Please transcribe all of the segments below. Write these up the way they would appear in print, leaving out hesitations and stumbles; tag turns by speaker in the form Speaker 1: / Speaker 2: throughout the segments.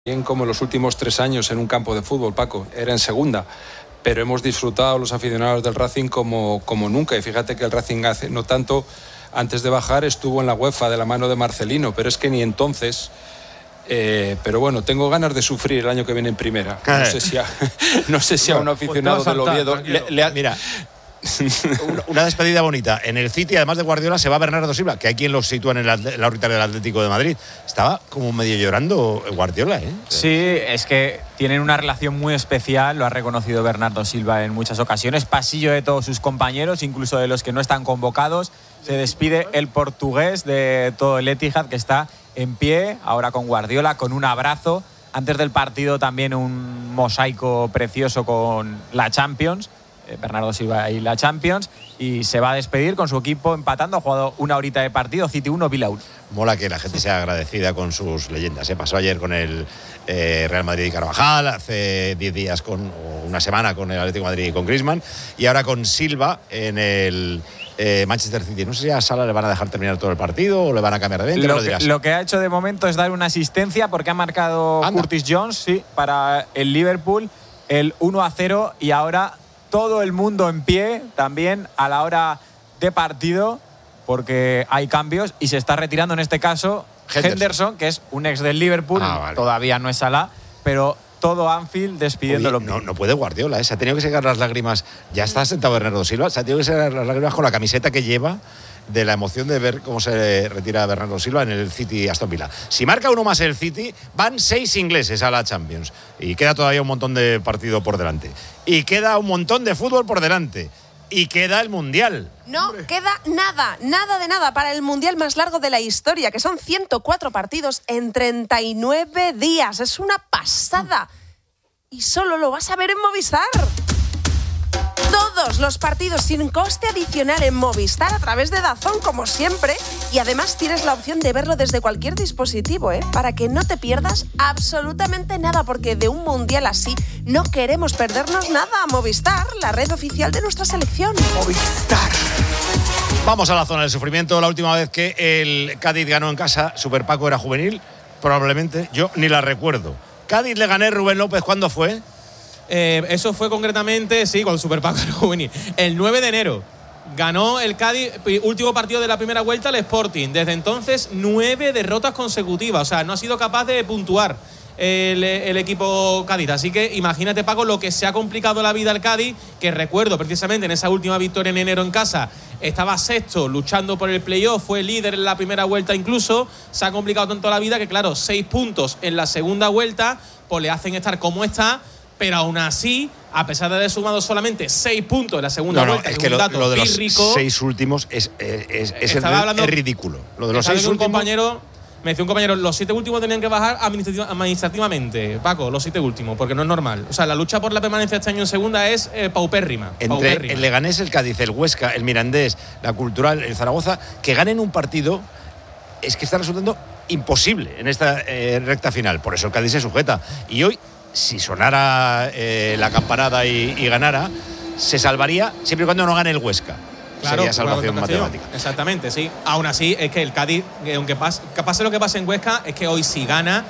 Speaker 1: Bien como en los últimos 3 años en un campo de fútbol, Paco, era en segunda, pero hemos disfrutado los aficionados del Racing como nunca, y fíjate que el Racing hace no tanto, antes de bajar estuvo en la UEFA de la mano de Marcelino, pero es que ni entonces, pero bueno, tengo ganas de sufrir el año que viene en primera, no sé si a un aficionado del Oviedo
Speaker 2: mira, una despedida bonita. En el City, además de Guardiola, se va Bernardo Silva, que hay quien lo sitúa en la órbita del Atlético de Madrid. Estaba como medio llorando Guardiola, ¿eh?
Speaker 3: Sí, es que tienen una relación muy especial, lo ha reconocido Bernardo Silva en muchas ocasiones. Pasillo de todos sus compañeros, incluso de los que no están convocados. Se despide el portugués de todo el Etihad, que está en pie, ahora con Guardiola, con un abrazo. Antes del partido también un mosaico precioso con la Champions. Bernardo Silva y la Champions, y se va a despedir con su equipo empatando. Ha jugado una horita de partido, City 1, Villa 1.
Speaker 2: Mola que la gente sea agradecida con sus leyendas. Pasó ayer con el Real Madrid y Carvajal, hace 10 días o una semana con el Atlético de Madrid y con Griezmann, y ahora con Silva en el Manchester City. No sé si a Salah le van a dejar terminar todo el partido o le van a cambiar de 20.
Speaker 3: Lo que ha hecho de momento es dar una asistencia, porque ha marcado Curtis Jones, sí, para el Liverpool, el 1-0, y ahora todo el mundo en pie también a la hora de partido, porque hay cambios y se está retirando en este caso Henderson, que es un ex del Liverpool, vale. Todavía no es Salah, pero todo Anfield despidiéndolo.
Speaker 2: No puede Guardiola, se ha tenido que secar las lágrimas. Ya está sentado Bernardo Silva, se ha tenido que secar las lágrimas con la camiseta que lleva, de la emoción de ver cómo se retira Bernardo Silva en el City Aston Villa. Si marca uno más el City, van 6 ingleses a la Champions. Y queda todavía un montón de partido por delante. Y queda un montón de fútbol por delante. Y queda el Mundial.
Speaker 4: No queda nada de nada para el Mundial más largo de la historia, que son 104 partidos en 39 días. Es una pasada. Y solo lo vas a ver en Movistar. Todos los partidos sin coste adicional en Movistar a través de DAZN, como siempre. Y además tienes la opción de verlo desde cualquier dispositivo, para que no te pierdas absolutamente nada, porque de un mundial así no queremos perdernos nada. Movistar, la red oficial de nuestra selección.
Speaker 2: Movistar. Vamos a la zona del sufrimiento. La última vez que el Cádiz ganó en casa, Super Paco era juvenil, probablemente, yo ni la recuerdo. Cádiz le gané, Rubén López, ¿cuándo fue?
Speaker 5: Eso fue concretamente, sí, con Super Paco juvenil. El 9 de enero ganó el Cádiz, último partido de la primera vuelta, al Sporting. Desde entonces, 9 derrotas consecutivas. O sea, no ha sido capaz de puntuar el equipo Cádiz. Así que imagínate, Paco, lo que se ha complicado la vida al Cádiz, que recuerdo precisamente en esa última victoria en enero en casa, estaba sexto, luchando por el playoff, fue líder en la primera vuelta incluso. Se ha complicado tanto la vida que, claro, 6 puntos en la segunda vuelta, pues le hacen estar como está. Pero aún así, a pesar de haber sumado solamente 6 puntos en la segunda vuelta,
Speaker 2: es que lo de los 6 últimos es ridículo. Lo de los 6 últimos.
Speaker 5: Me decía un compañero, los 7 últimos tenían que bajar administrativamente, Paco, los 7 últimos, porque no es normal. O sea, la lucha por la permanencia este año en segunda es paupérrima.
Speaker 2: Entre el Leganés, el Cádiz, el Huesca, el Mirandés, la Cultural, el Zaragoza, que ganen un partido es que está resultando imposible en esta recta final. Por eso el Cádiz se sujeta. Y hoy, si sonara la campanada y ganara, se salvaría siempre y cuando no gane el Huesca.
Speaker 5: Claro,
Speaker 2: sería salvación matemática.
Speaker 5: Exactamente, sí. Aún así, es que el Cádiz, aunque pase lo que pase en Huesca, es que hoy si gana,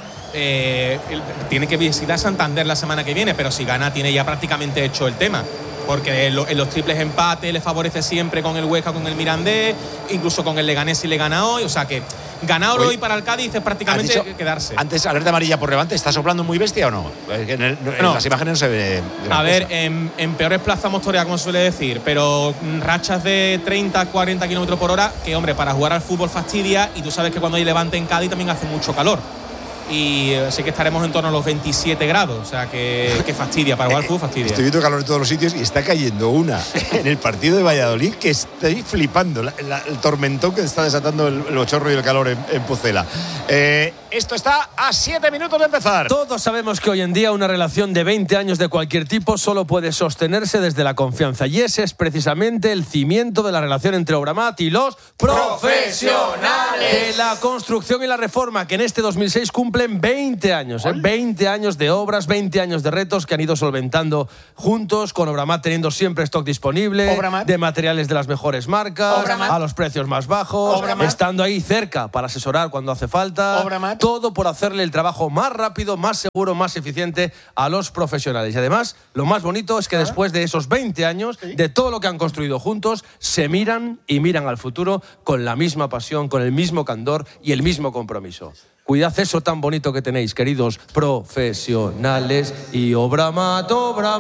Speaker 5: tiene que visitar Santander la semana que viene, pero si gana tiene ya prácticamente hecho el tema. Porque en los triples empates le favorece siempre con el Huesca, con el Mirandés, incluso con el Leganés si le gana hoy. O sea que ganar hoy para el Cádiz es prácticamente quedarse.
Speaker 2: Antes, alerta amarilla por Levante, ¿está soplando muy bestia o no? En las imágenes no se ve.
Speaker 5: A ver, en peores plazas motorias, como se suele decir, pero rachas de 30, 40 kilómetros por hora, que hombre, para jugar al fútbol fastidia, y tú sabes que cuando hay Levante en Cádiz también hace mucho calor. Y sí que estaremos en torno a los 27 grados, o sea que fastidia, para jugar al fútbol fastidia.
Speaker 2: Estoy viendo calor en todos los sitios y está cayendo una en el partido de Valladolid que estoy flipando, el tormentón que está desatando el bochorno y el calor en Pucela. Esto está a 7 minutos de empezar.
Speaker 6: Todos sabemos que hoy en día una relación de 20 años de cualquier tipo solo puede sostenerse desde la confianza, y ese es precisamente el cimiento de la relación entre Obramat y los profesionales de la construcción y la reforma, que en este 2006 cumple cumplen 20 años, 20 años de obras, 20 años de retos que han ido solventando juntos, con Obramat teniendo siempre stock disponible, de materiales de las mejores marcas, a los precios más bajos, estando ahí cerca para asesorar cuando hace falta, todo por hacerle el trabajo más rápido, más seguro, más eficiente a los profesionales. Y además, lo más bonito es que después de esos 20 años, de todo lo que han construido juntos, se miran y miran al futuro con la misma pasión, con el mismo candor y el mismo compromiso. Cuidad eso tan bonito que tenéis, queridos profesionales. Y Obramat.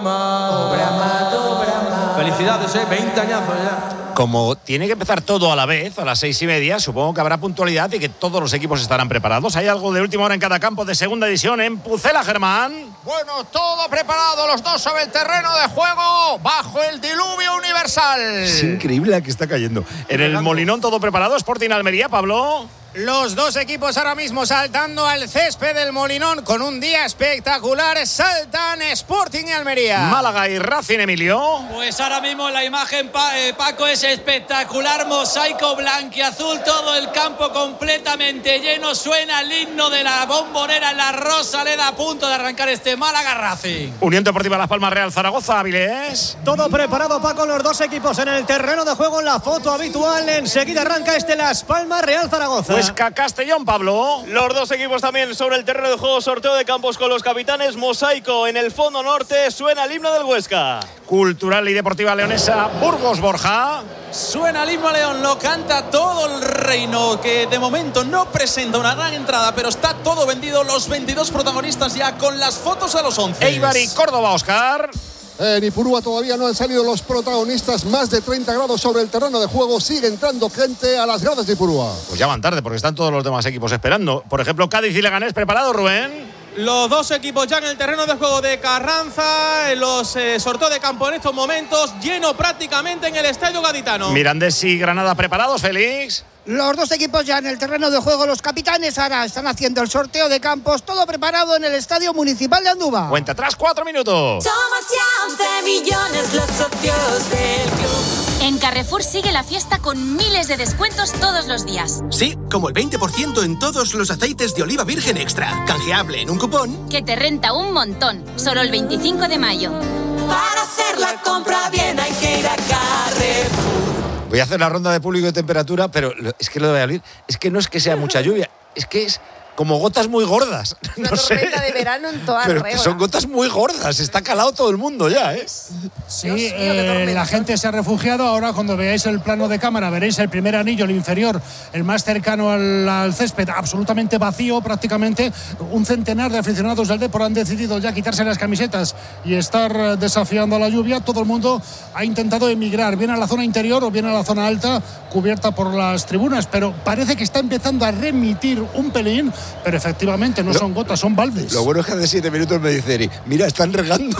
Speaker 6: Felicidades, 20 añazos ya.
Speaker 2: Como tiene que empezar todo a la vez, a las 6:30, supongo que habrá puntualidad y que todos los equipos estarán preparados. ¿Hay algo de última hora en cada campo de segunda división en Pucela, Germán?
Speaker 7: Bueno, todo preparado, los dos sobre el terreno de juego, bajo el diluvio universal.
Speaker 2: Es increíble la que está cayendo. En el Molinón todo preparado, Sporting Almería, Pablo.
Speaker 7: Los dos equipos ahora mismo saltando al césped del Molinón con un día espectacular. Saltan Sporting y Almería.
Speaker 2: Málaga y Racing, Emilio.
Speaker 8: Pues ahora mismo la imagen, Paco, es espectacular. Mosaico blanquiazul, todo el campo completamente lleno. Suena el himno de la Bombonera en la Rosaleda, a punto de arrancar este Málaga Racing.
Speaker 2: Unión Deportiva Las Palmas, Real Zaragoza, Avilés.
Speaker 9: Todo preparado, Paco, los dos equipos en el terreno de juego en la foto habitual. Enseguida arranca Las Palmas, Real Zaragoza.
Speaker 2: Huesca, Castellón, Pablo.
Speaker 10: Los dos equipos también sobre el terreno de juego, sorteo de campos con los capitanes. Mosaico en el fondo norte, suena el himno del Huesca.
Speaker 2: Cultural y Deportiva Leonesa, Burgos, Borja.
Speaker 11: Suena el himno a León, lo canta todo el Reino, que de momento no presenta una gran entrada, pero está todo vendido. Los 22 protagonistas ya con las fotos a los 11.
Speaker 2: Eibar y Córdoba, Óscar.
Speaker 12: En Ipurúa todavía no han salido los protagonistas. Más de 30 grados sobre el terreno de juego. Sigue entrando gente a las gradas de Ipurúa.
Speaker 2: Pues ya van tarde porque están todos los demás equipos esperando. Por ejemplo, Cádiz y Leganés, ¿preparado, Rubén?
Speaker 5: Los dos equipos ya en el terreno de juego de Carranza. Los sorteos de campo en estos momentos. Lleno prácticamente en el estadio gaditano.
Speaker 2: Mirandés y Granada, ¿preparados, Félix?
Speaker 13: Los dos equipos ya en el terreno de juego. Los capitanes ahora están haciendo el sorteo de campos. Todo preparado en el Estadio Municipal de Andúba.
Speaker 2: Cuenta atrás, 4 minutos.
Speaker 14: Somos ya 11 millones los socios del club. En Carrefour sigue la fiesta con miles de descuentos todos los días.
Speaker 15: Sí, como el 20% en todos los aceites de oliva virgen extra. Canjeable en un cupón
Speaker 14: que te renta un montón. Solo el 25 de mayo.
Speaker 16: Para hacer la compra bien hay que ir a Carrefour.
Speaker 2: Voy a hacer la ronda de público y temperatura, pero es que lo de Valladolid es que no es que sea mucha lluvia, es que es como gotas muy gordas.
Speaker 4: Una tormenta de verano en toda
Speaker 2: pero
Speaker 4: regla.
Speaker 2: son gotas muy gordas, está calado todo el mundo ya, ¿eh?
Speaker 17: Sí, la gente se ha refugiado. Ahora cuando veáis el plano de cámara veréis el primer anillo, el inferior, el más cercano al césped, absolutamente vacío prácticamente. Un centenar de aficionados del Depor han decidido ya quitarse las camisetas y estar desafiando a la lluvia. Todo el mundo ha intentado emigrar, bien a la zona interior o bien a la zona alta, cubierta por las tribunas, pero parece que está empezando a remitir un pelín. Pero efectivamente no son gotas, son baldes.
Speaker 2: Lo bueno es que hace 7 minutos me dice Eri, mira, están regando.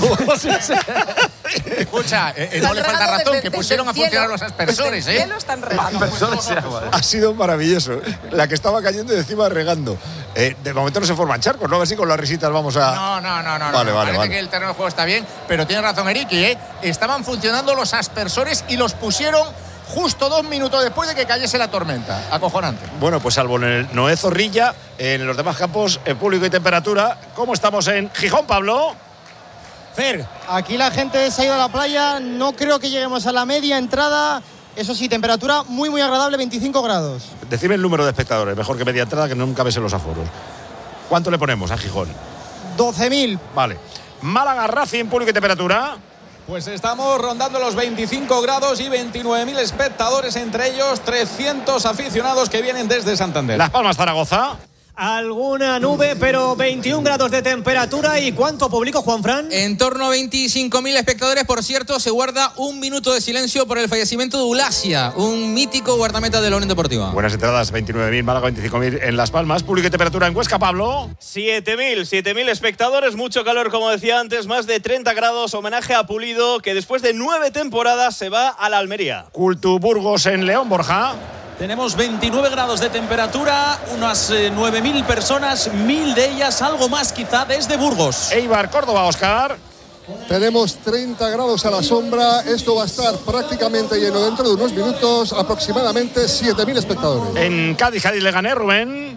Speaker 7: Escucha, no le falta razón, que pusieron a funcionar los aspersores, ¿eh?
Speaker 4: Están regando.
Speaker 2: Ha sido maravilloso. La que estaba cayendo y encima regando. De momento no se forman charcos, ¿no? A ver si con las risitas vamos a...
Speaker 7: No.
Speaker 2: Vale.
Speaker 7: Parece que el terreno de juego está bien, pero tiene razón Eriki, ¿eh? Estaban funcionando los aspersores y los pusieron justo 2 minutos después de que cayese la tormenta. Acojonante.
Speaker 2: Bueno, pues salvo en el Noé Zorrilla, en los demás campos, público y temperatura. ¿Cómo estamos en Gijón, Pablo?
Speaker 9: Fer, aquí la gente se ha ido a la playa. No creo que lleguemos a la media entrada. Eso sí, temperatura muy, muy agradable, 25 grados.
Speaker 2: Decime el número de espectadores, mejor que media entrada, que nunca ves en los aforos. ¿Cuánto le ponemos a Gijón?
Speaker 9: 12.000.
Speaker 2: Vale. Málaga, Racing, público y temperatura.
Speaker 11: Pues estamos rondando los 25 grados y 29.000 espectadores, entre ellos 300 aficionados que vienen desde Santander.
Speaker 2: Las Palmas, Zaragoza.
Speaker 9: Alguna nube, pero 21 grados de temperatura. ¿Y cuánto público, Juanfran?
Speaker 18: En torno a 25.000 espectadores. Por cierto, se guarda un minuto de silencio por el fallecimiento de Ulacia, un mítico guardameta de la Unión Deportiva.
Speaker 2: Buenas entradas, 29.000, Málaga, 25.000 en Las Palmas. Público y temperatura en Huesca, Pablo.
Speaker 10: 7.000 espectadores, mucho calor, como decía antes, más de 30 grados. Homenaje a Pulido, que después de 9 temporadas se va a la Almería.
Speaker 2: Cultu Burgos en León, Borja.
Speaker 11: Tenemos 29 grados de temperatura, unas 9.000 personas, 1.000 de ellas, algo más quizá, desde Burgos.
Speaker 2: Eibar, Córdoba, Óscar.
Speaker 12: Tenemos 30 grados a la sombra. Esto va a estar prácticamente lleno dentro de unos minutos. Aproximadamente 7.000 espectadores.
Speaker 2: En Cádiz, Leganés, Rubén.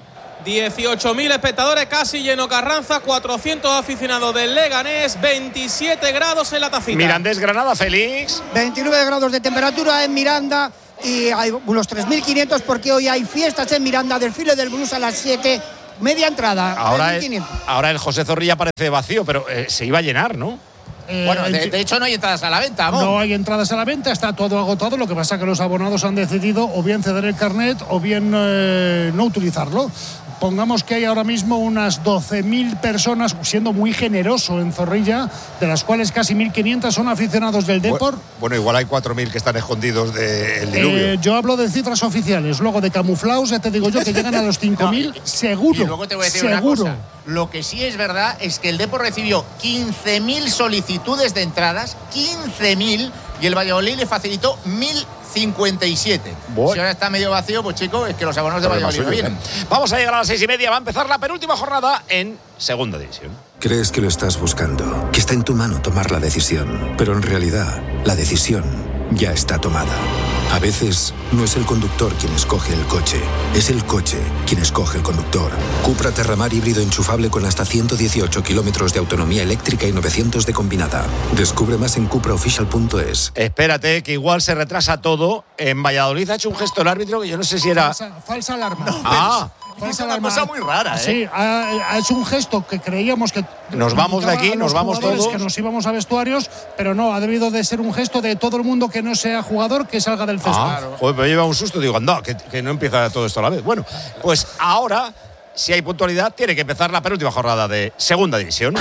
Speaker 5: 18.000 espectadores, casi lleno Carranza, 400 aficionados del Leganés, 27 grados en la Tacita.
Speaker 2: Mirandés, Granada, Félix.
Speaker 13: 29 grados de temperatura en Miranda y hay unos 3.500 porque hoy hay fiestas en Miranda, desfile del blues a las 7, media entrada.
Speaker 2: Ahora el José Zorrilla parece vacío, pero se iba a llenar, ¿no?
Speaker 7: Bueno, de hecho no hay entradas a la venta, ¿no?
Speaker 17: No hay entradas a la venta, está todo agotado. Lo que pasa es que los abonados han decidido o bien ceder el carnet o bien no utilizarlo. Pongamos que hay ahora mismo unas 12.000 personas, siendo muy generoso en Zorrilla, de las cuales casi 1.500 son aficionados del Depor.
Speaker 2: Bueno, igual hay 4.000 que están escondidos del diluvio.
Speaker 17: Yo hablo de cifras oficiales, luego de camuflaos, ya te digo yo que llegan a los 5.000 seguro.
Speaker 7: Y luego te voy a decir una cosa. Lo que sí es verdad es que el Depor recibió 15.000 solicitudes de entradas, 15.000, y el Valladolid le facilitó 1.057.
Speaker 2: Bueno.
Speaker 7: Si ahora está medio vacío, pues chicos, es que los abonados de Valladolid no vienen.
Speaker 2: Vamos a llegar a las 6:30, va a empezar la penúltima jornada en Segunda División.
Speaker 19: Crees que lo estás buscando, que está en tu mano tomar la decisión, pero en realidad la decisión ya está tomada. A veces no es el conductor quien escoge el coche, es el coche quien escoge el conductor. Cupra Terramar híbrido enchufable con hasta 118 kilómetros de autonomía eléctrica y 900 de combinada. Descubre más en cupraofficial.es.
Speaker 2: Espérate, que igual se retrasa todo. En Valladolid ha hecho un gesto el árbitro que yo no sé si era...
Speaker 17: Falsa alarma.
Speaker 7: Es una cosa muy rara, ¿eh?
Speaker 17: Sí, ha hecho un gesto que creíamos que...
Speaker 2: Nos vamos de aquí, nos vamos todos.
Speaker 17: Que nos íbamos a vestuarios, pero no, ha debido de ser un gesto de todo el mundo que no sea jugador que salga del césped.
Speaker 2: Joder, me lleva un susto, digo, anda, que no empieza todo esto a la vez. Bueno, pues ahora, si hay puntualidad, tiene que empezar la penúltima jornada de Segunda División.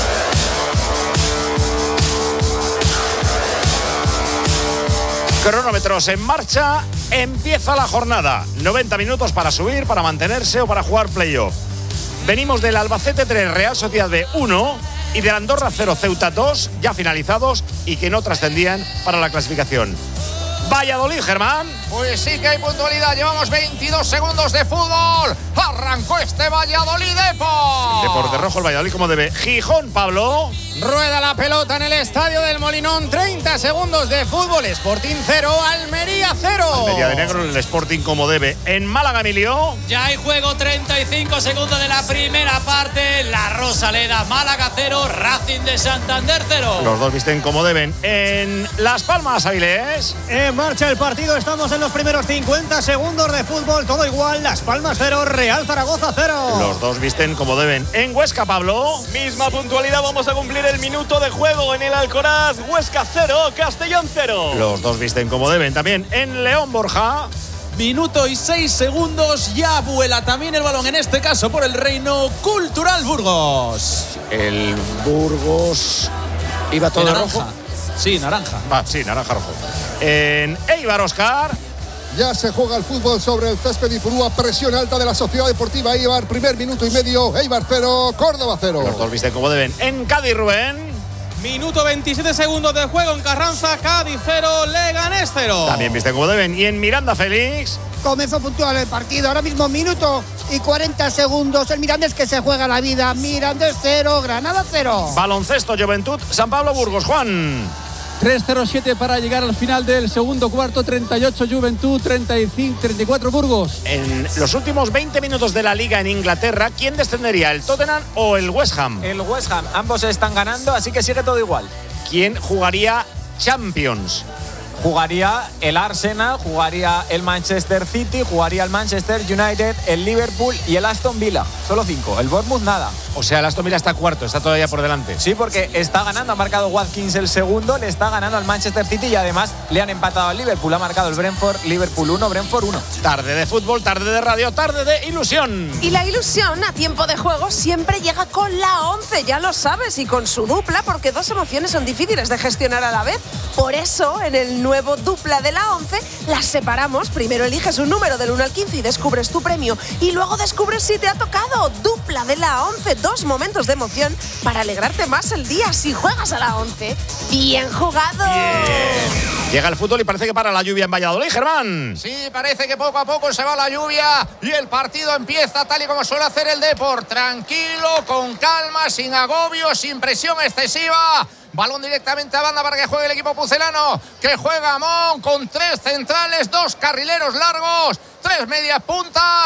Speaker 2: Cronómetros en marcha, empieza la jornada. 90 minutos para subir, para mantenerse o para jugar playoff. Venimos del Albacete 3, Real Sociedad B 1 y del Andorra 0, Ceuta 2, ya finalizados y que no trascendían para la clasificación. Valladolid, Germán.
Speaker 7: Pues sí que hay puntualidad. Llevamos 22 segundos de fútbol. Arrancó este Valladolid Depor.
Speaker 2: Depor de rojo, el Valladolid como debe. Gijón, Pablo.
Speaker 18: Rueda la pelota en el Estadio del Molinón. 30 segundos de fútbol. Sporting 0, Almería 0.
Speaker 2: Almería de negro, el Sporting como debe. En Málaga, Emilio.
Speaker 8: Ya hay juego, 35 segundos de la primera parte. La Rosaleda, Málaga 0, Racing de Santander 0.
Speaker 2: Los dos visten como deben. En Las Palmas, Avilés.
Speaker 9: En marcha el partido, estamos en los primeros 50 segundos de fútbol. Todo igual, Las Palmas 0, Real Zaragoza 0.
Speaker 2: Los dos visten como deben. En Huesca, Pablo.
Speaker 10: Misma puntualidad, vamos a cumplir el minuto de juego en el Alcoraz. Huesca 0, Castellón 0.
Speaker 2: Los dos visten como deben. También en León, Borja.
Speaker 11: Minuto y 6 segundos, ya vuela también el balón, en este caso por el Reino Cultural Burgos.
Speaker 2: El Burgos iba todo rojo.
Speaker 11: Sí, naranja.
Speaker 2: Sí, naranja rojo. En Eibar, Oscar.
Speaker 12: Ya se juega el fútbol sobre el césped y Purúa, presión alta de la Sociedad Deportiva Eibar, primer minuto y medio, Eibar 0, Córdoba 0.
Speaker 2: Los dos visten como deben. En Cádiz, Rubén.
Speaker 5: Minuto 27 segundos de juego en Carranza, Cádiz 0, Leganés 0.
Speaker 2: También visten como deben. Y en Miranda, Félix.
Speaker 13: Comenzó puntual el partido, ahora mismo minuto y 40 segundos. El Mirandés que se juega la vida. Mirandés 0, Granada 0.
Speaker 2: Baloncesto, Juventud, San Pablo, Burgos. Juan.
Speaker 20: 3:07 para llegar al final del segundo cuarto. 38 Juventud, 34 Burgos.
Speaker 2: En los últimos 20 minutos de la Liga en Inglaterra, ¿quién descendería? ¿El Tottenham o el West Ham?
Speaker 3: El West Ham. Ambos están ganando, así que sigue todo igual.
Speaker 2: ¿Quién jugaría Champions?
Speaker 3: Jugaría el Arsenal, jugaría el Manchester City, jugaría el Manchester United, el Liverpool y el Aston Villa. Solo 5. El Bournemouth nada.
Speaker 2: O sea, el Aston Villa está cuarto, está todavía por delante.
Speaker 3: Sí, porque está ganando, ha marcado Watkins el segundo, le está ganando al Manchester City y además le han empatado al Liverpool. Ha marcado el Brentford, Liverpool 1, Brentford 1.
Speaker 2: Tarde de fútbol, tarde de radio, tarde de ilusión.
Speaker 4: Y la ilusión a tiempo de juego siempre llega con la 11, ya lo sabes, y con su dupla, porque dos emociones son difíciles de gestionar a la vez. Por eso, en el nuevo dupla de la 11, las separamos. Primero eliges un número del 1 al 15 y descubres tu premio. Y luego descubres si te ha tocado. Dupla de la 11, dos momentos de emoción para alegrarte más el día si juegas a la 11. ¡Bien jugado!
Speaker 2: Bien. Llega el fútbol y parece que para la lluvia en Valladolid, Germán.
Speaker 7: Sí, parece que poco a poco se va la lluvia y el partido empieza tal y como suele hacer el Depor. Tranquilo, con calma, sin agobio, sin presión excesiva. Balón directamente a banda para que juegue el equipo pucelano, que juega Mon con 3 centrales, 2 carrileros largos, 3 medias puntas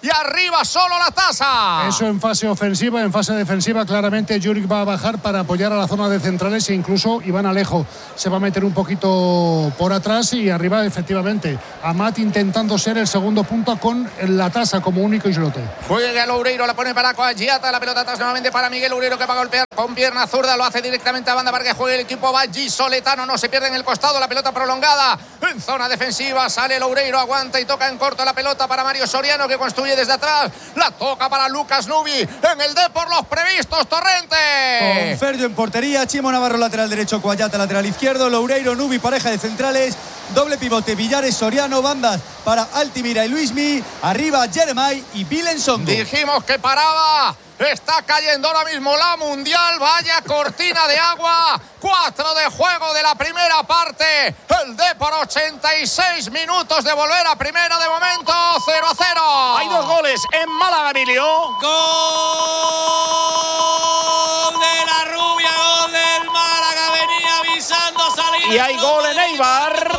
Speaker 7: y arriba solo la tasa.
Speaker 17: Eso en fase ofensiva. En fase defensiva claramente Juric va a bajar para apoyar a la zona de centrales e incluso Iván Alejo se va a meter un poquito por atrás y arriba efectivamente Amat intentando ser el segundo punta con la tasa como único islote.
Speaker 7: Juega Loureiro, la pone para Coagiata, la pelota atrás nuevamente para Miguel Loureiro, que va a golpear con pierna zurda, lo hace directamente a banda para que juegue el equipo vallisoletano, no se pierde en el costado, la pelota prolongada en zona defensiva, sale Loureiro, aguanta y toca en corto la pelota para Mario Soriano, que construye desde atrás, la toca para Lucas Nubi, en el Depor los previstos, Torrente.
Speaker 21: Con Ferdio en portería, Chimo Navarro lateral derecho, Coagiata lateral izquierdo, Loureiro, Nubi, pareja de centrales, doble pivote, Villares, Soriano, bandas para Altimira y Luismi, arriba Jeremai y Vilensongo.
Speaker 7: Dijimos que paraba. Está cayendo ahora mismo la Mundial. Vaya cortina de agua. 4 de juego de la primera parte. El Depor 86 minutos de volver a primera de momento. 0-0.
Speaker 2: Hay 2 goles en Málaga, Emilio.
Speaker 8: Gol de la Rubia, gol del Málaga. Venía avisando salir.
Speaker 2: Y hay gol en Eibar.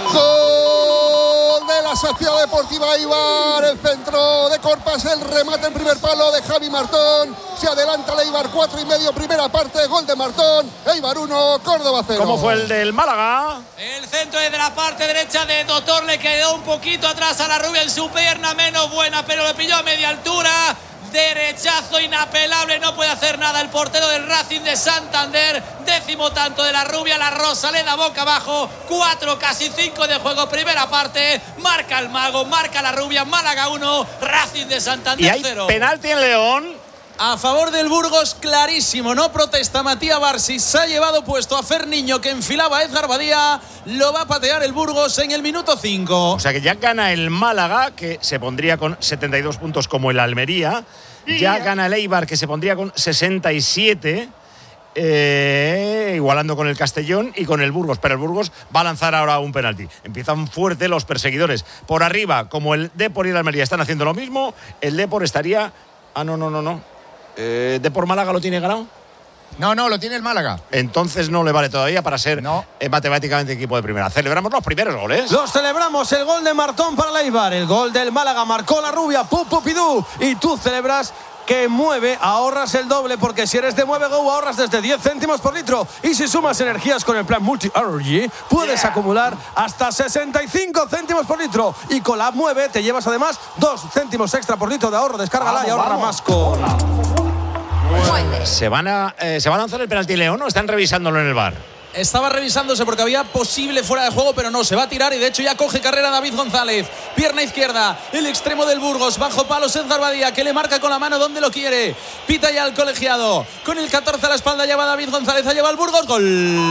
Speaker 12: Gol de la Sociedad Deportiva Eibar. El centro de Corpas, el remate en primer palo de Javi Martón. Se adelanta el Eibar, 4,5, primera parte. Gol de Martón. Eibar 1, Córdoba 0.
Speaker 2: ¿Cómo fue el del Málaga?
Speaker 8: El centro es de la parte derecha de Doctor, le quedó un poquito atrás a la Rubia en su pierna menos buena, pero lo pilló a media altura. Derechazo inapelable, no puede hacer nada el portero del Racing de Santander. 10º tanto de la Rubia, la Rosaleda boca abajo. 4, casi 5 de juego, primera parte. Marca el Mago, marca la Rubia. Málaga 1, Racing de Santander 0.
Speaker 2: Y hay penalti en León.
Speaker 11: A favor del Burgos, clarísimo. No protesta Matías Barsi. Se ha llevado puesto a Ferniño, que enfilaba a Edgar Badía. Lo va a patear el Burgos en el minuto 5.
Speaker 2: O sea que ya gana el Málaga, que se pondría con 72 puntos como el Almería. Ya gana el Eibar, que se pondría con 67. Igualando con el Castellón y con el Burgos, pero el Burgos va a lanzar ahora un penalti. Empiezan fuerte los perseguidores. Por arriba, como el Depor y el Almería están haciendo lo mismo, el Depor estaría... no. ¿Depor Málaga lo tiene ganado?
Speaker 7: No, lo tiene el Málaga.
Speaker 2: Entonces no le vale todavía para ser matemáticamente equipo de primera. Celebramos los primeros goles.
Speaker 6: Los celebramos, el gol de Martón para el Eibar, el gol del Málaga marcó la Rubia, Pupu Pidú, y tú celebras que Mueve, ahorras el doble, porque si eres de Mueve Go ahorras desde 10 céntimos por litro, y si sumas energías con el plan Multi Energy puedes acumular hasta 65 céntimos por litro, y con la Mueve te llevas además 2 céntimos extra por litro de ahorro. Descárgala y ahorra más con...
Speaker 2: ¿Se van a lanzar el penalti León o están revisándolo en el VAR?
Speaker 11: Estaba revisándose porque había posible fuera de juego, pero no, se va a tirar y de hecho ya coge carrera David González. Pierna izquierda, el extremo del Burgos, bajo palos Edgar Badía, que le marca con la mano donde lo quiere. Pita ya el colegiado. Con el 14 a la espalda lleva David González, ha llevado el Burgos. Gol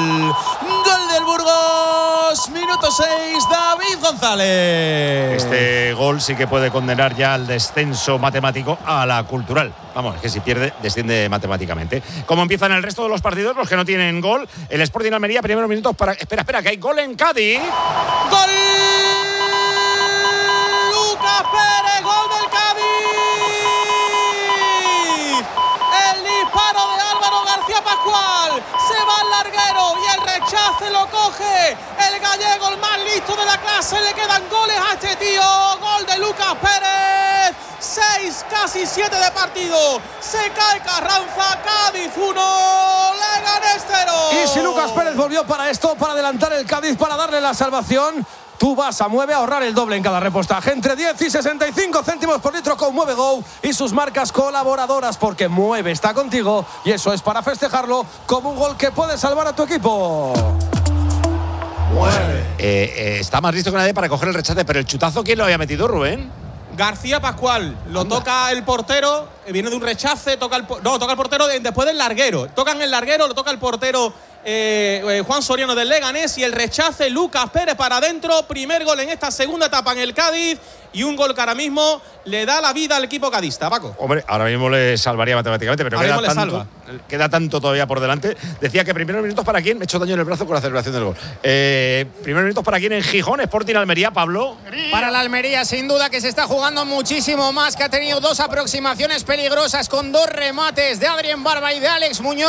Speaker 11: del Burgos. Minuto 6, David González.
Speaker 2: Este gol sí que puede condenar ya al descenso matemático a la Cultural. Vamos, es que si pierde, desciende matemáticamente. Como empiezan el resto de los partidos, los que no tienen gol, el Sporting Almería, primeros minutos para... Espera, que hay gol en Cádiz.
Speaker 11: ¡Gol! ¡Lucas Pérez, gol del Cádiz! El disparo de Álvaro García Pascual. Se va al larguero y el rechace lo coge el gallego, el más listo de la clase. Le quedan goles a este tío. Gol de Lucas Pérez. 6, casi 7 de partido. Se cae Carranza. Cádiz 1, Leganés 0.
Speaker 6: Y si Lucas Pérez volvió para esto, para adelantar el Cádiz, para darle la salvación, tú vas a Mueve a ahorrar el doble en cada repostaje, entre 10 y 65 céntimos por litro con Mueve Go y sus marcas colaboradoras, porque Mueve está contigo y eso es para festejarlo como un gol que puede salvar a tu equipo.
Speaker 2: Está más listo que nadie para coger el rechace, pero el chutazo, ¿quién lo había metido, Rubén?
Speaker 5: García Pascual, lo toca el portero, viene de un rechace, toca el portero después del larguero. Tocan el larguero, lo toca el portero Juan Soriano del Leganés, y el rechace Lucas Pérez para adentro. Primer gol en esta segunda etapa en el Cádiz, y un gol que ahora mismo le da la vida al equipo cadista, Paco.
Speaker 2: Hombre, ahora mismo le salvaría matemáticamente, pero queda tanto todavía por delante. Decía que primeros minutos para quién, me he hecho daño en el brazo con la celebración del gol. Primeros minutos para quién en Gijón, Sporting Almería, Pablo.
Speaker 7: Para la Almería, sin duda, que se está jugando muchísimo más, que ha tenido 2 aproximaciones peligrosas con 2 remates de Adrián Barba y de Alex Muñoz.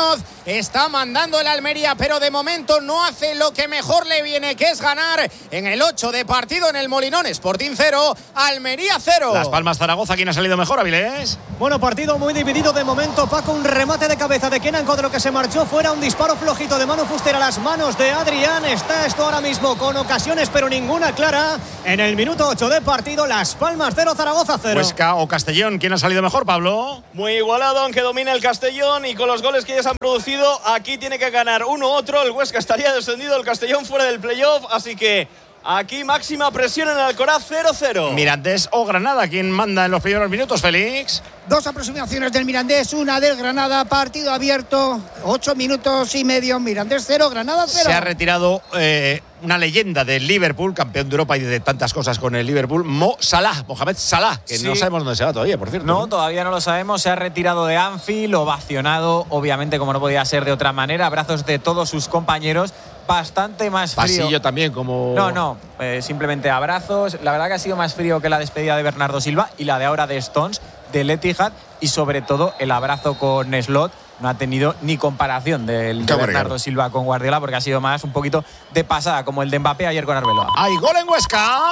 Speaker 1: Está mandando el Almería, pero de momento no hace lo que mejor le viene, que es ganar en el 8 de partido en el Molinón. Sporting 0, Almería 0.
Speaker 2: Las Palmas Zaragoza, ¿quién ha salido mejor, Avilés?
Speaker 22: Bueno, partido muy dividido de momento, Paco. Un remate de cabeza de Kenan Codro que se marchó fuera, un disparo flojito de Manu Fuster a las manos de Adrián. Está esto ahora mismo con ocasiones, pero ninguna clara. En el minuto 8 de partido, Las Palmas 0, Zaragoza 0.
Speaker 2: Huesca o Castellón, ¿quién ha salido mejor, Pablo?
Speaker 10: Muy igualado, aunque domina el Castellón, y con los goles que ya se han producido, aquí tiene que ganar uno u otro. El Huesca estaría descendido, el Castellón fuera del playoff, así que aquí máxima presión en el Alcoraz, 0-0.
Speaker 2: Mirandés o Granada, ¿quién manda en los primeros minutos, Félix?
Speaker 13: Dos aproximaciones del Mirandés, una del Granada, partido abierto, 8 minutos y medio, Mirandés 0, Granada 0.
Speaker 2: Se ha retirado una leyenda del Liverpool, campeón de Europa y de tantas cosas con el Liverpool, Mohamed Salah, que no sabemos dónde se va todavía, por cierto.
Speaker 3: No, todavía no lo sabemos. Se ha retirado de Anfield, ovacionado, obviamente, como no podía ser de otra manera, abrazos de todos sus compañeros. Bastante más frío.
Speaker 2: Pasillo también, como...
Speaker 3: No, simplemente abrazos. La verdad que ha sido más frío que la despedida de Bernardo Silva y la de ahora de Stones, del Etihad, y sobre todo el abrazo con Slot. No ha tenido ni comparación del de Bernardo Silva con Guardiola, porque ha sido más un poquito de pasada, como el de Mbappé ayer con Arbeloa.
Speaker 2: ¡Hay gol en Huesca!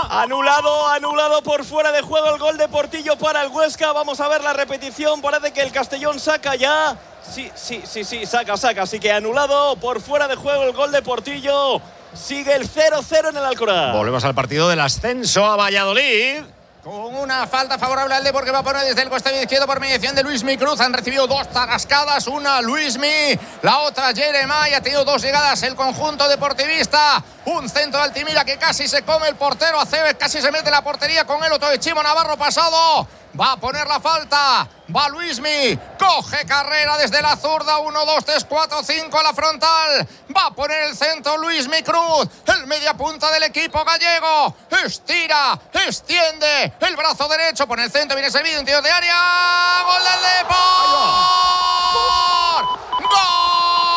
Speaker 10: Anulado por fuera de juego el gol de Portillo para el Huesca. Vamos a ver la repetición. Parece que el Castellón saca ya. Sí, saca. Así que anulado por fuera de juego el gol de Portillo. Sigue el 0-0 en el Alcoraz.
Speaker 2: Volvemos al partido del ascenso a Valladolid.
Speaker 7: Con una falta favorable al Depor, que va a poner desde el costado izquierdo por mediación de Luismi Cruz. Han recibido dos tarascadas, una Luismi, la otra Jeremai. Ha tenido dos llegadas el conjunto deportivista. Un centro de Altimira que casi se come el portero. Aceves casi se mete en la portería con el otro de Chimo Navarro pasado. Va a poner la falta. Va Luismi. Coge carrera desde la zurda. 1, 2, 3, 4, 5 a la frontal. Va a poner el centro Luismi Cruz. El media punta del equipo gallego. Estira, extiende el brazo derecho. Pone el centro. Viene servido. Interior de área. ¡Gol del Depor! ¡Gol!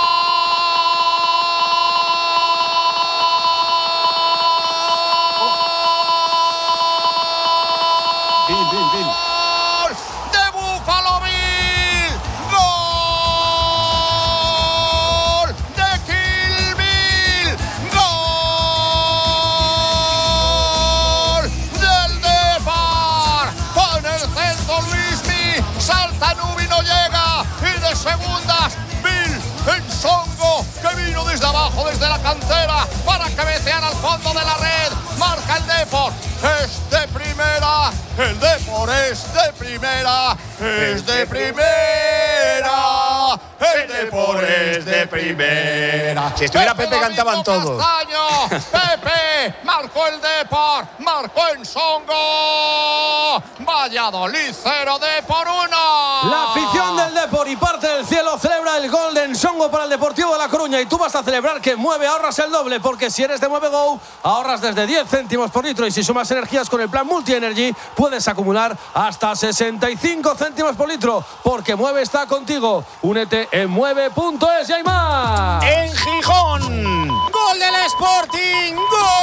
Speaker 7: Segundas, Bill Ensongo, que vino desde abajo, desde la cantera, para cabecear al fondo de la red. Marca el Depor, es de primera. El Depor es de primera, es de primera. El Depor es de primera.
Speaker 2: Si estuviera Pepe cantaban todos.
Speaker 7: Pepe marcó el Depor, marcó Ensongo. Valladolid 0, Depor 1.
Speaker 6: La afición del Depor y parte del cielo celebra el gol de Ensongo para el Deportivo de La Coruña. Y tú vas a celebrar que Mueve ahorras el doble, porque si eres de Mueve Go, ahorras desde 10 céntimos por litro. Y si sumas energías con el plan Multi Energy, puedes acumular hasta 65 céntimos por litro, porque Mueve está contigo. Únete en mueve.es y hay más.
Speaker 2: En Gijón.
Speaker 1: Gol del Sporting.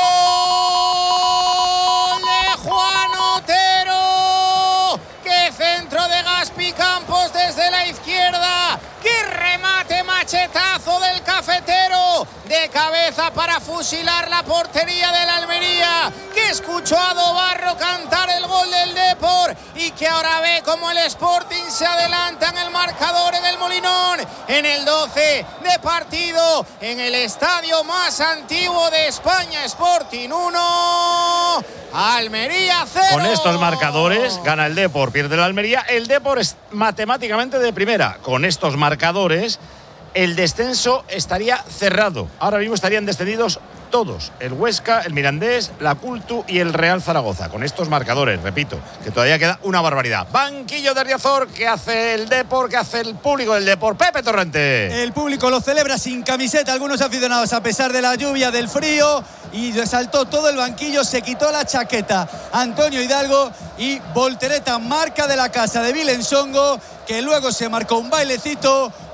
Speaker 1: Gol de Juan Otero. ¡Qué centro de Gaspi Campos desde la izquierda! ¡Qué remate machetazo del cafetero! De cabeza para fusilar la portería del Almería, que escuchó a Dobarro cantar el gol del Depor y que ahora ve como el Sporting se adelanta en el marcador en el Molinón, en el 12 de partido, en el estadio más antiguo de España. Sporting 1, Almería 0.
Speaker 2: Con estos marcadores gana el Depor, pierde el Almería. El Depor es matemáticamente de primera. Con estos marcadores el descenso estaría cerrado. Ahora mismo estarían descendidos todos: el Huesca, el Mirandés, la Cultu y el Real Zaragoza. Con estos marcadores, repito, que todavía queda una barbaridad. Banquillo de Riazor, que hace el Depor, que hace el público del Depor. Pepe Torrente.
Speaker 21: El público lo celebra sin camiseta, algunos aficionados, a pesar de la lluvia, del frío, y resaltó todo el banquillo, se quitó la chaqueta Antonio Hidalgo, y voltereta, marca de la casa de Vilensongo, que luego se marcó un bailecito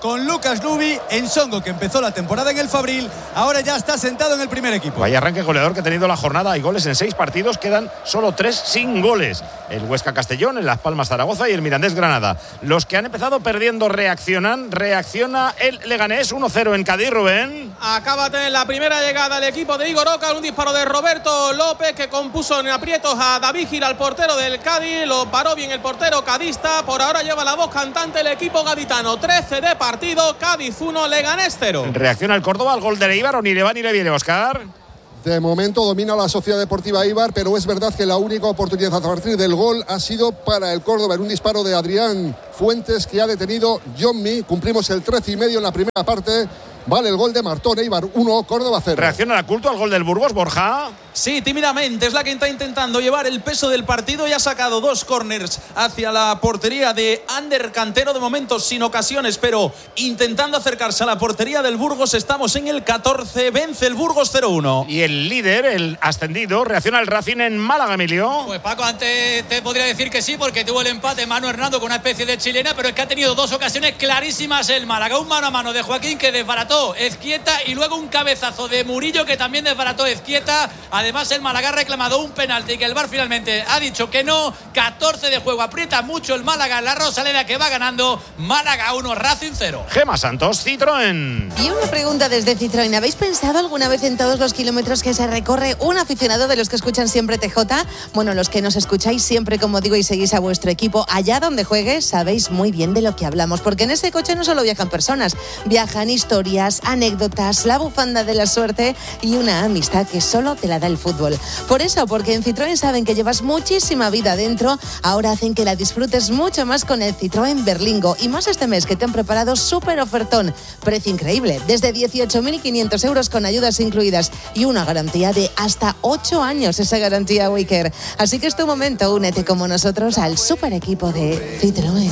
Speaker 21: con Lucas Nubi. Ensongo, que empezó la temporada en el Fabril, ahora ya está sentado en el primer equipo.
Speaker 2: Vaya arranque goleador que ha tenido la jornada. Hay goles en 6 partidos, quedan solo 3 sin goles. El Huesca Castellón, el Las Palmas Zaragoza y el Mirandés Granada. Los que han empezado perdiendo reaccionan. Reacciona el Leganés 1-0 en Cádiz, Rubén.
Speaker 5: Acaba de tener la primera llegada el equipo de Igor Oca, un disparo de Roberto López que compuso en aprietos a David Gil, al portero del Cádiz. Lo paró bien el portero cadista. Por ahora lleva la voz cantante el equipo gaditano. 13 de partido, Cádiz 1, Leganés 0.
Speaker 2: Reacciona el Córdoba al gol de Eibar, o ni le va ni le viene, Óscar.
Speaker 12: De momento domina la Sociedad Deportiva Eibar, pero es verdad que la única oportunidad a partir del gol ha sido para el Córdoba en un disparo de Adrián Fuentes que ha detenido John Mi. Cumplimos el 13,5 en la primera parte. Vale el gol de Martón. Eibar 1, Córdoba 0.
Speaker 2: ¿Reacciona la Culto al gol del Burgos, Borja?
Speaker 11: Sí, tímidamente, es la que está intentando llevar el peso del partido y ha sacado 2 córners hacia la portería de Ander Cantero, de momento sin ocasiones, pero intentando acercarse a la portería del Burgos. Estamos en el 14, vence el Burgos 0-1.
Speaker 2: Y el líder, el ascendido, reacciona el Racing en Málaga, Emilio.
Speaker 8: Pues Paco, antes te podría decir que sí, porque tuvo el empate Manu Hernando con una especie de chilena, pero es que ha tenido 2 ocasiones clarísimas el Málaga. Un mano a mano de Joaquín que desbarató Ezquieta y luego un cabezazo de Murillo que también desbarató Ezquieta. Además el Málaga ha reclamado un penalti que el VAR finalmente ha dicho que no. 14 de juego, aprieta mucho el Málaga en la Rosaleda, que va ganando. Málaga 1, Racing 0.
Speaker 2: Gema Santos, Citroën.
Speaker 14: Y una pregunta desde Citroën. ¿Habéis pensado alguna vez en todos los kilómetros que se recorre un aficionado de los que escuchan siempre TJ? Bueno, los que nos escucháis siempre, como digo, y seguís a vuestro equipo allá donde juegue, sabéis muy bien de lo que hablamos, porque en ese coche no solo viajan personas, viajan historias, anécdotas, la bufanda de la suerte y una amistad que solo te la da el fútbol. Por eso, porque en Citroën saben que llevas muchísima vida dentro, ahora hacen que la disfrutes mucho más con el Citroën Berlingo, y más este mes que te han preparado súper ofertón. Precio increíble, desde 18.500 euros con ayudas incluidas y una garantía de hasta 8 años, esa garantía Wicker. Así que es tu momento, únete como nosotros al super equipo de Citroën.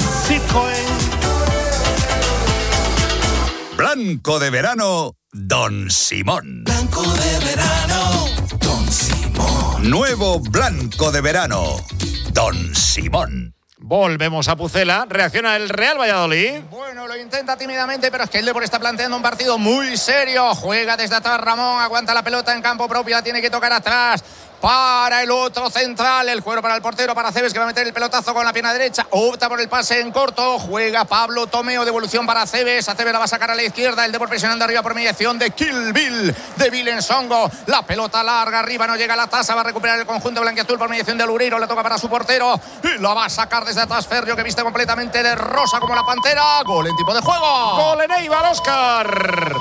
Speaker 15: Blanco de verano, Don Simón.
Speaker 16: Blanco de verano, Don Simón.
Speaker 15: Nuevo blanco de verano, Don Simón.
Speaker 2: Volvemos a Pucela, reacciona el Real Valladolid.
Speaker 7: Bueno, lo intenta tímidamente, pero es que el Depor está planteando un partido muy serio. Juega desde atrás Ramón, aguanta la pelota en campo propio, la tiene que tocar atrás. Para el otro central, el cuero para el portero, para Cebes, que va a meter el pelotazo con la pierna derecha, opta por el pase en corto, juega Pablo Tomeo, devolución para Cebes, a Cebes la va a sacar a la izquierda, el Depor presionando arriba por mediación de Kill Bill, de Bill Ensongo, la pelota larga arriba, no llega a la tasa, va a recuperar el conjunto blanquiazul por mediación de Loureiro, le toca para su portero, y la va a sacar desde atrás Ferrio, que viste completamente de rosa como la pantera. Gol en tipo de juego.
Speaker 2: Gol en Eibar, Óscar.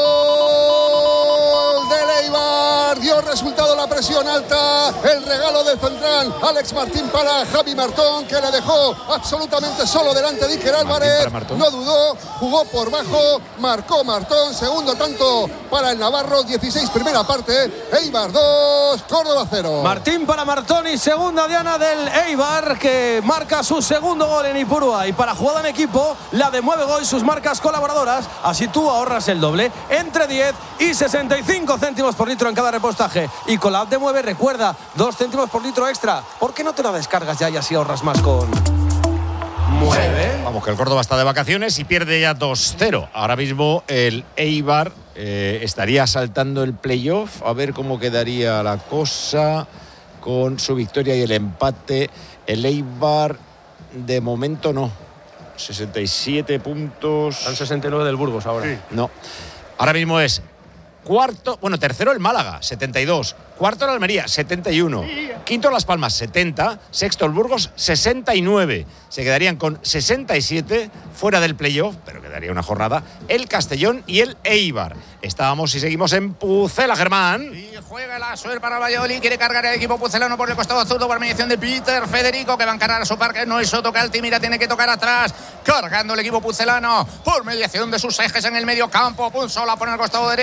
Speaker 12: Gol de Eibar, dio resultado la presión alta. El regalo del central Alex Martín para Javi Martón, que le dejó absolutamente solo delante de Iker Álvarez. No dudó, jugó por bajo, marcó Martón. Segundo tanto para el Navarro, 16 primera parte. Eibar 2, Córdoba 0.
Speaker 6: Martín para Martón y segunda diana del Eibar, que marca su segundo gol en Ipurúa. Y para jugada en equipo, la de Mueve Gol, sus marcas colaboradoras. Así tú ahorras el doble, entre 10 y 65 céntimos por litro en cada repostaje. Y con la app de Mueve, recuerda, 2 céntimos por litro extra. ¿Por qué no te la descargas ya y así ahorras más con Mueve?
Speaker 2: Vamos, que el Córdoba está de vacaciones y pierde ya 2-0. Ahora mismo el Eibar estaría saltando el playoff. A ver cómo quedaría la cosa con su victoria y el empate. El Eibar, de momento, no. 67 puntos.
Speaker 6: Están 69 del Burgos ahora. Sí.
Speaker 2: No. Ahora mismo es tercero el Málaga, 72. Cuarto el Almería, 71. Quinto Las Palmas, 70. Sexto el Burgos, 69. Se quedarían con 67 fuera del playoff, pero quedaría una jornada el Castellón y el Eibar. Estábamos y seguimos en Pucela, Germán.
Speaker 7: Y juega la suerte para el Valladolid. Quiere cargar el equipo pucelano por el costado zurdo por mediación de Peter Federico, que va a encarar a su parque. No es Soto, que Altimira tiene que tocar atrás. Cargando el equipo pucelano por mediación de sus ejes en el medio campo. Punzola por el costado derecho.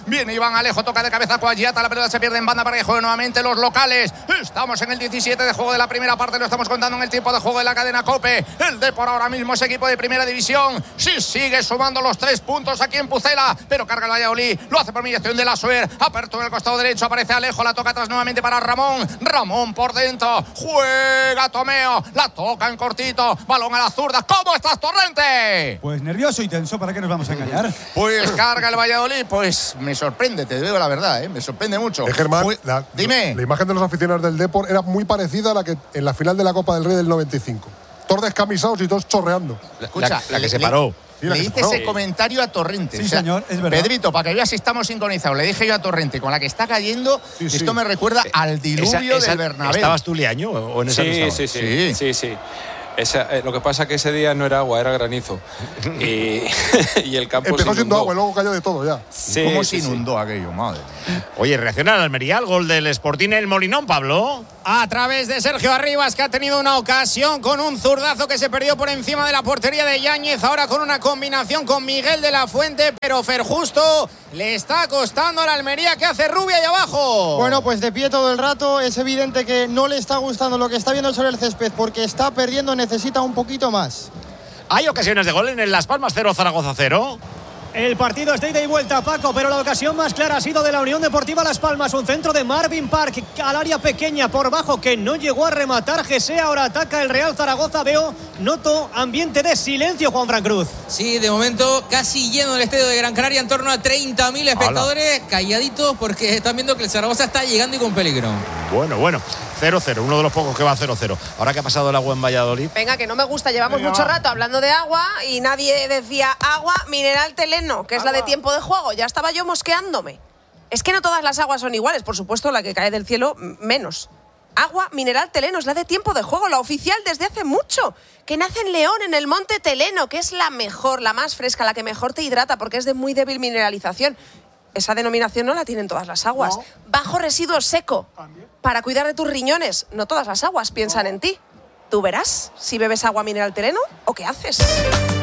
Speaker 7: Viene Iván Alejo, toca de cabeza Coagiata, la pelota se pierde en banda para que jueguen nuevamente los locales. Estamos en el 17 de juego de la primera parte, lo estamos contando en el tiempo de juego de la cadena COPE. El Depor ahora mismo es equipo de primera división. Sí, sigue sumando los 3 puntos aquí en Pucela, pero carga el Valladolid, lo hace por mediación de la Suer. Apertura en el costado derecho, aparece Alejo, la toca atrás nuevamente para Ramón. Ramón por dentro, juega Tomeo, la toca en cortito, balón a la zurda. ¿Cómo estás, Torrente?
Speaker 21: Pues nervioso y tenso, ¿para qué nos vamos a engañar?
Speaker 7: Pues carga el Valladolid, pues me sorprende, te digo la verdad, me sorprende mucho.
Speaker 12: Germán,
Speaker 7: dime.
Speaker 12: La imagen de los aficionados del Depor era muy parecida a la que en la final de la Copa del Rey del 95. Todos descamisados y todos chorreando.
Speaker 7: Escucha,
Speaker 2: la que se paró.
Speaker 7: Le hice ese comentario a Torrente.
Speaker 21: Sí, señor, es verdad.
Speaker 7: Pedrito, para que veas si estamos sincronizados, le dije yo a Torrente, con la que está cayendo, esto me recuerda al diluvio del Bernabéu.
Speaker 2: ¿Estabas tú, Liaño, o en esa no estabas?
Speaker 18: Sí. Lo que pasa es que ese día no era agua, era granizo. Y el campo
Speaker 12: empezó
Speaker 18: se
Speaker 12: siendo
Speaker 18: inundó.
Speaker 12: agua y luego cayó de todo ya.
Speaker 18: Sí,
Speaker 7: ¿Cómo se inundó aquello, madre?
Speaker 2: Oye, reacciona al Almería, el gol del Sporting, el Molinón, Pablo.
Speaker 1: A través de Sergio Arribas, que ha tenido una ocasión con un zurdazo que se perdió por encima de la portería de Yáñez, ahora con una combinación con Miguel de la Fuente, pero Ferjusto le está costando a la Almería, que hace Rubia ahí abajo.
Speaker 9: Bueno, pues de pie todo el rato, es evidente que no le está gustando lo que está viendo sobre el césped, porque está perdiendo, necesita un poquito más.
Speaker 2: Hay ocasiones de gol en el Las Palmas 0, Zaragoza 0.
Speaker 22: El partido es de ida y vuelta, Paco, pero la ocasión más clara ha sido de la Unión Deportiva Las Palmas. Un centro de Marvin Park al área pequeña por bajo que no llegó a rematar. Gese ahora ataca el Real Zaragoza. Noto ambiente de silencio, Juanfran Cruz.
Speaker 19: Sí, de momento casi lleno el estadio de Gran Canaria, en torno a 30.000 espectadores. Calladitos porque están viendo que el Zaragoza está llegando y con peligro.
Speaker 2: Bueno. 0-0, uno de los pocos que va a 0-0. Ahora que ha pasado el agua en Valladolid.
Speaker 4: Venga, que no me gusta. Llevamos mucho rato hablando de agua y nadie decía agua mineral Teleno, que es la de tiempo de juego. Ya estaba yo mosqueándome. Es que no todas las aguas son iguales. Por supuesto, la que cae del cielo, menos. Agua mineral Teleno es la de tiempo de juego, la oficial desde hace mucho. Que nace en León, en el monte Teleno, que es la mejor, la más fresca, la que mejor te hidrata, porque es de muy débil mineralización. Esa denominación no la tienen todas las aguas. No. Bajo residuo seco. ¿También? Para cuidar de tus riñones. No todas las aguas piensan en ti. Tú verás si bebes agua mineral Teleno o qué haces.